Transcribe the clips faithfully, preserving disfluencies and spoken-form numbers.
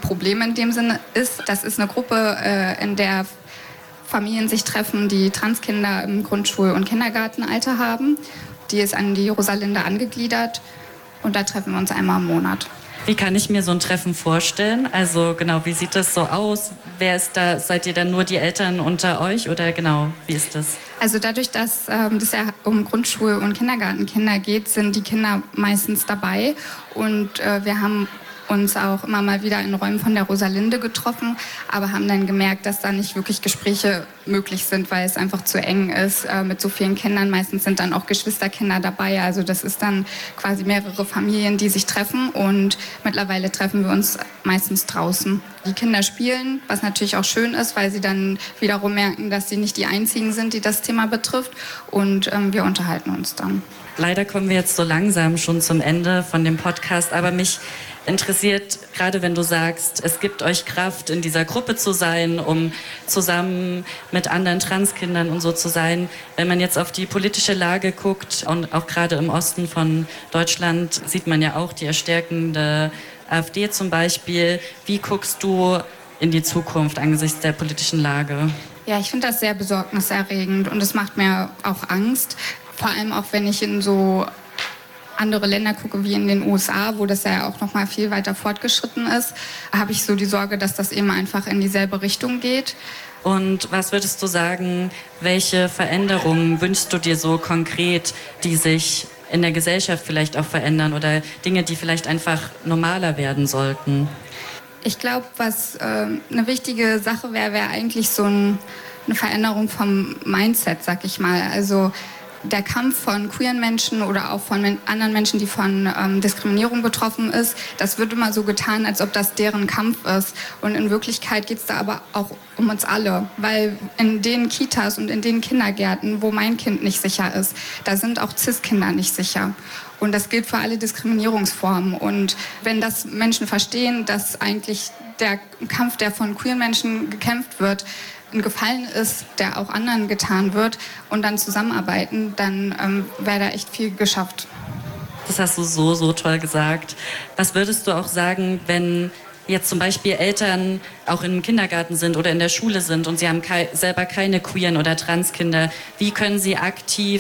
Problem in dem Sinne ist. Das ist eine Gruppe, äh, in der Familien sich treffen, die Transkinder im Grundschul- und Kindergartenalter haben. Die ist an die Rosalinde angegliedert und da treffen wir uns einmal im Monat. Wie kann ich mir so ein Treffen vorstellen? Also genau, wie sieht das so aus? Wer ist da? Seid ihr dann nur die Eltern unter euch oder genau, wie ist das? Also dadurch, dass ähm, das ja um Grundschul- und Kindergartenkinder geht, sind die Kinder meistens dabei und äh, wir haben uns auch immer mal wieder in Räumen von der Rosalinde getroffen, aber haben dann gemerkt, dass da nicht wirklich Gespräche möglich sind, weil es einfach zu eng ist äh, mit so vielen Kindern. Meistens sind dann auch Geschwisterkinder dabei, also das ist dann quasi mehrere Familien, die sich treffen und mittlerweile treffen wir uns meistens draußen. Die Kinder spielen, was natürlich auch schön ist, weil sie dann wiederum merken, dass sie nicht die Einzigen sind, die das Thema betrifft und ähm, wir unterhalten uns dann. Leider kommen wir jetzt so langsam schon zum Ende von dem Podcast, aber mich interessiert, gerade wenn du sagst, es gibt euch Kraft, in dieser Gruppe zu sein, um zusammen mit anderen Transkindern und so zu sein. Wenn man jetzt auf die politische Lage guckt und auch gerade im Osten von Deutschland sieht man ja auch die erstärkende AfD zum Beispiel. Wie guckst du in die Zukunft angesichts der politischen Lage? Ja, ich finde das sehr besorgniserregend und es macht mir auch Angst. Vor allem auch, wenn ich in so andere Länder gucke, wie in den U S A, wo das ja auch noch mal viel weiter fortgeschritten ist, habe ich so die Sorge, dass das eben einfach in dieselbe Richtung geht. Und was würdest du sagen, welche Veränderungen wünschst du dir so konkret, die sich in der Gesellschaft vielleicht auch verändern oder Dinge, die vielleicht einfach normaler werden sollten? Ich glaube, was äh, eine wichtige Sache wäre, wäre eigentlich so ein, eine Veränderung vom Mindset, sag ich mal. Also der Kampf von queeren Menschen oder auch von men- anderen Menschen, die von ähm, Diskriminierung betroffen ist, das wird immer so getan, als ob das deren Kampf ist. Und in Wirklichkeit geht es da aber auch um uns alle. Weil in den Kitas und in den Kindergärten, wo mein Kind nicht sicher ist, da sind auch Cis-Kinder nicht sicher. Und das gilt für alle Diskriminierungsformen. Und wenn das Menschen verstehen, dass eigentlich der Kampf, der von queeren Menschen gekämpft wird, ein Gefallen ist, der auch anderen getan wird und dann zusammenarbeiten, dann ähm, wäre da echt viel geschafft. Das hast du so, so toll gesagt. Was würdest du auch sagen, wenn jetzt zum Beispiel Eltern auch im Kindergarten sind oder in der Schule sind und sie haben kei- selber keine queeren oder Transkinder, wie können sie aktiv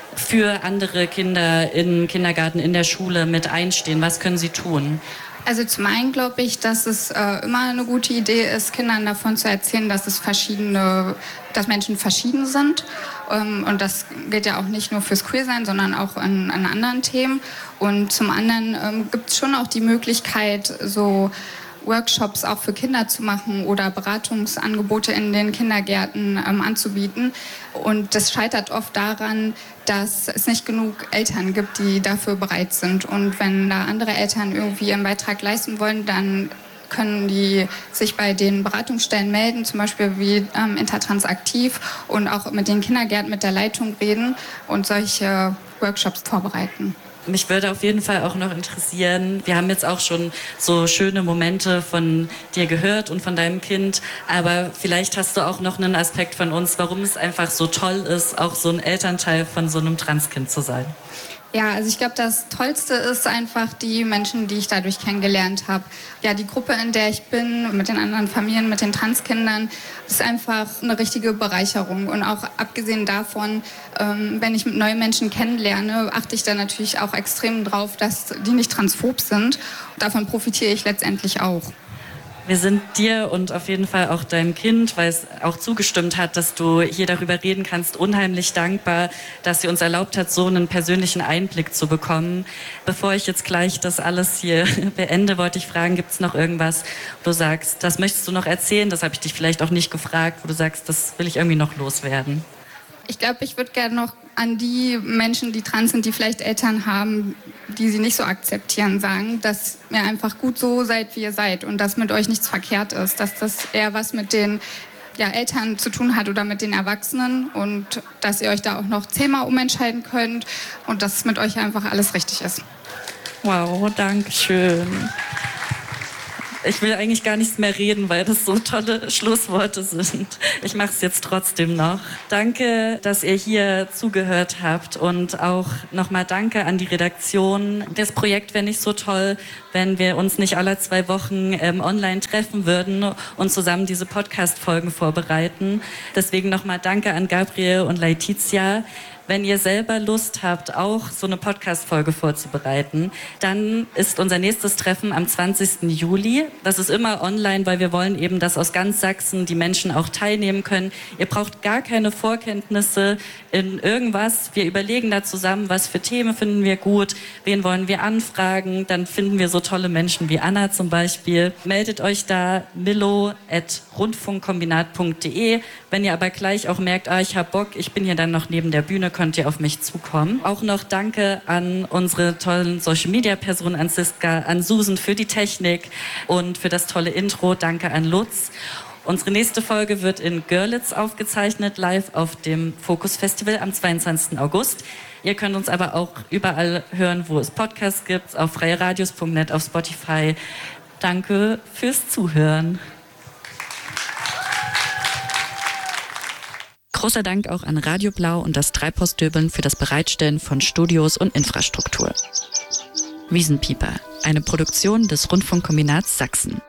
für andere Kinder im Kindergarten, in der Schule mit einstehen? Was können sie tun? Also zum einen glaube ich, dass es äh, immer eine gute Idee ist, Kindern davon zu erzählen, dass es verschiedene, dass Menschen verschieden sind. Ähm, und das gilt ja auch nicht nur fürs Queersein, sondern auch an, an anderen Themen. Und zum anderen ähm, gibt es schon auch die Möglichkeit, so Workshops auch für Kinder zu machen oder Beratungsangebote in den Kindergärten ähm, anzubieten. Und das scheitert oft daran, dass es nicht genug Eltern gibt, die dafür bereit sind. Und wenn da andere Eltern irgendwie ihren Beitrag leisten wollen, dann können die sich bei den Beratungsstellen melden, zum Beispiel wie ähm, Intertrans aktiv und auch mit den Kindergärten, mit der Leitung reden und solche Workshops vorbereiten. Mich würde auf jeden Fall auch noch interessieren, wir haben jetzt auch schon so schöne Momente von dir gehört und von deinem Kind, aber vielleicht hast du auch noch einen Aspekt von uns, warum es einfach so toll ist, auch so ein Elternteil von so einem Transkind zu sein. Ja, also ich glaube, das Tollste ist einfach die Menschen, die ich dadurch kennengelernt habe. Ja, die Gruppe, in der ich bin, mit den anderen Familien, mit den Transkindern, ist einfach eine richtige Bereicherung. Und auch abgesehen davon, ähm, wenn ich neue Menschen kennenlerne, achte ich da natürlich auch extrem drauf, dass die nicht transphob sind. Davon profitiere ich letztendlich auch. Wir sind dir und auf jeden Fall auch deinem Kind, weil es auch zugestimmt hat, dass du hier darüber reden kannst, unheimlich dankbar, dass sie uns erlaubt hat, so einen persönlichen Einblick zu bekommen. Bevor ich jetzt gleich das alles hier beende, wollte ich fragen, gibt es noch irgendwas, wo du sagst, das möchtest du noch erzählen, das habe ich dich vielleicht auch nicht gefragt, wo du sagst, das will ich irgendwie noch loswerden? Ich glaube, ich würde gerne noch an die Menschen, die trans sind, die vielleicht Eltern haben, die sie nicht so akzeptieren, sagen, dass ihr einfach gut so seid, wie ihr seid und dass mit euch nichts verkehrt ist, dass das eher was mit den ja, Eltern zu tun hat oder mit den Erwachsenen und dass ihr euch da auch noch zehnmal umentscheiden könnt und dass mit euch einfach alles richtig ist. Wow, danke schön. Ich will eigentlich gar nichts mehr reden, weil das so tolle Schlussworte sind. Ich mache es jetzt trotzdem noch. Danke, dass ihr hier zugehört habt und auch nochmal danke an die Redaktion. Das Projekt wäre nicht so toll, wenn wir uns nicht alle zwei Wochen ähm, online treffen würden und zusammen diese Podcast-Folgen vorbereiten. Deswegen nochmal danke an Gabriel und Laetitia. Wenn ihr selber Lust habt, auch so eine Podcast-Folge vorzubereiten, dann ist unser nächstes Treffen am zwanzigsten Juli. Das ist immer online, weil wir wollen eben, dass aus ganz Sachsen die Menschen auch teilnehmen können. Ihr braucht gar keine Vorkenntnisse in irgendwas. Wir überlegen da zusammen, was für Themen finden wir gut, wen wollen wir anfragen. Dann finden wir so tolle Menschen wie Anna zum Beispiel. Meldet euch da millo at rundfunkkombinat punkt de. Wenn ihr aber gleich auch merkt, ah, ich hab Bock, ich bin hier dann noch neben der Bühne, könnt ihr auf mich zukommen. Auch noch danke an unsere tollen Social-Media-Personen, an Siska, an Susan für die Technik und für das tolle Intro. Danke an Lutz. Unsere nächste Folge wird in Görlitz aufgezeichnet, live auf dem Fokus Festival am zweiundzwanzigsten August. Ihr könnt uns aber auch überall hören, wo es Podcasts gibt, auf freieradios punkt net, auf Spotify. Danke fürs Zuhören. Großer Dank auch an Radio Blau und das Treibhausdöbeln für das Bereitstellen von Studios und Infrastruktur. Wiesenpieper, eine Produktion des Rundfunkkombinats Sachsen.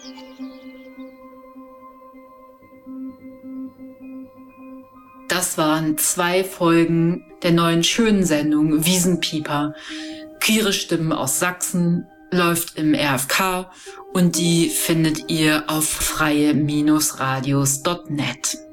Das waren zwei Folgen der neuen schönen Sendung Wiesenpieper. Queere Stimmen aus Sachsen läuft im R F K und die findet ihr auf freie Bindestrich radios punkt net.